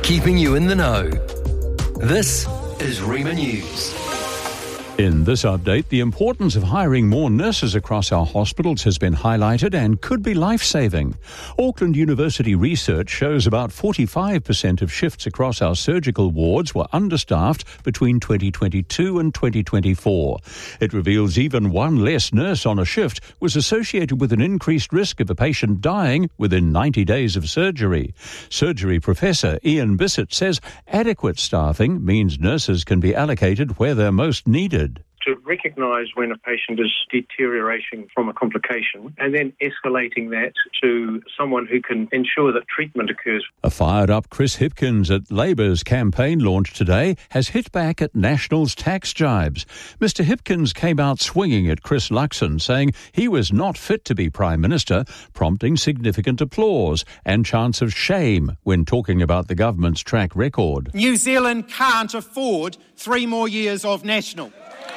keeping you in the know. This is Rima News. In this update, the importance of hiring more nurses across our hospitals has been highlighted and could be life-saving. Auckland University research shows about 45% of shifts across our surgical wards were understaffed between 2022 and 2024. It reveals even one less nurse on a shift was associated with an increased risk of a patient dying within 90 days of surgery. Surgery professor Ian Bissett says adequate staffing means nurses can be allocated where they're most needed. To recognise when a patient is deteriorating from a complication and then escalating that to someone who can ensure that treatment occurs. A fired-up Chris Hipkins at Labour's campaign launch today has hit back at National's tax jibes. Mr Hipkins came out swinging at Chris Luxon, saying he was not fit to be Prime Minister, prompting significant applause and chants of shame when talking about the government's track record. New Zealand can't afford 3 more years of National.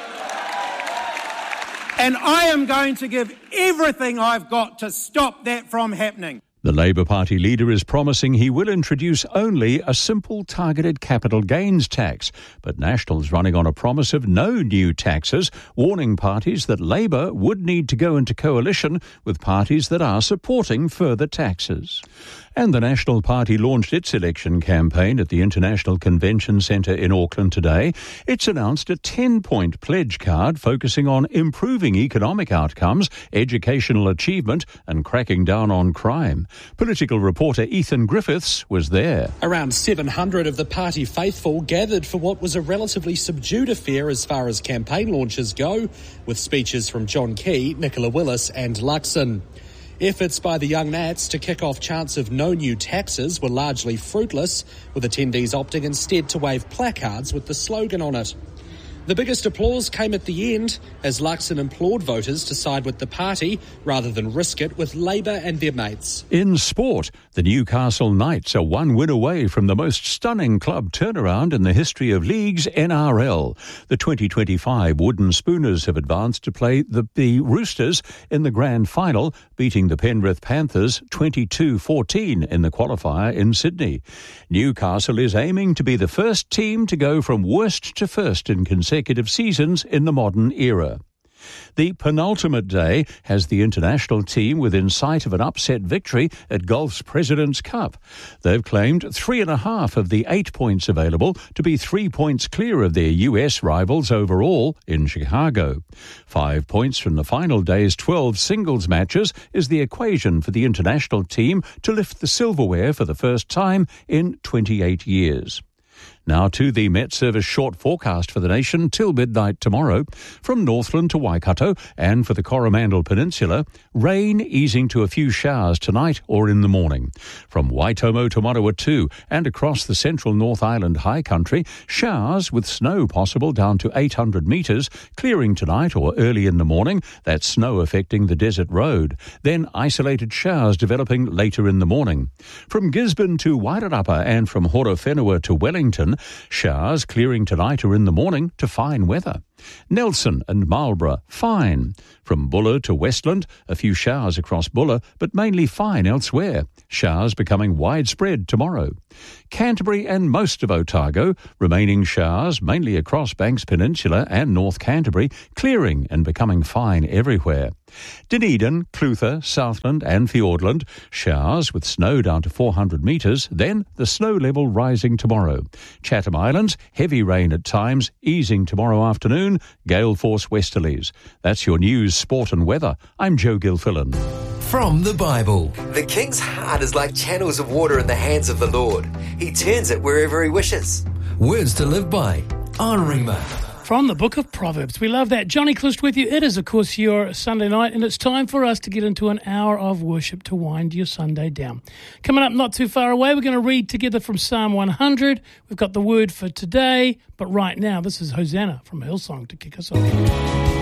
And I am going to give everything I've got to stop that from happening. The Labour Party leader is promising he will introduce only a simple targeted capital gains tax, but National's running on a promise of no new taxes, warning parties that Labour would need to go into coalition with parties that are supporting further taxes. And the National Party launched its election campaign at the International Convention Centre in Auckland today. It's announced a 10-point pledge card focusing on improving economic outcomes, educational achievement and cracking down on crime. Political reporter Ethan Griffiths was there. Around 700 of the party faithful gathered for what was a relatively subdued affair as far as campaign launches go, with speeches from John Key, Nicola Willis and Luxon. Efforts by the Young Nats to kick off chants of no new taxes were largely fruitless, with attendees opting instead to wave placards with the slogan on it. The biggest applause came at the end as Luxon implored voters to side with the party rather than risk it with Labour and their mates. In sport, the Newcastle Knights are 1 win away from the most stunning club turnaround in the history of leagues NRL. The 2025 Wooden Spooners have advanced to play the Roosters in the grand final, beating the Penrith Panthers 22-14 in the qualifier in Sydney. Newcastle is aiming to be the first team to go from worst to first in consecutive seasons in the modern era. The penultimate day has the international team within sight of an upset victory at golf's President's Cup. They've claimed 3.5 of the 8 points available to be 3 points clear of their US rivals overall in Chicago. 5 points from the final day's 12 singles matches is the equation for the international team to lift the silverware for the first time in 28 years. Now to the Met Service short forecast for the nation till midnight tomorrow. From Northland to Waikato and for the Coromandel Peninsula, rain easing to a few showers tonight or in the morning. From Waitomo to Manawatu and across the central North Island high country, showers with snow possible down to 800 metres, clearing tonight or early in the morning. That's snow affecting the desert road. Then isolated showers developing later in the morning. From Gisborne to Wairarapa and from Horowhenua to Wellington, showers clearing tonight or in the morning to fine weather. Nelson and Marlborough, fine. From Buller to Westland, a few showers across Buller, but mainly fine elsewhere. Showers becoming widespread tomorrow. Canterbury and most of Otago, remaining showers mainly across Banks Peninsula and North Canterbury, clearing and becoming fine everywhere. Dunedin, Clutha, Southland and Fiordland, showers with snow down to 400 metres, then the snow level rising tomorrow. Chatham Islands, heavy rain at times, easing tomorrow afternoon, gale force westerlies. That's your news, sport and weather. I'm Joe Gilfillan. From the Bible. The king's heart is like channels of water in the hands of the Lord. He turns it wherever he wishes. Words to live by on Rima. From the book of Proverbs. We love that. Johnny Clist with you. It is, of course, your Sunday night, and it's time for us to get into an hour of worship to wind your Sunday down. Coming up not too far away, we're going to read together from Psalm 100. We've got the word for today, but right now, this is Hosanna from Hillsong to kick us off.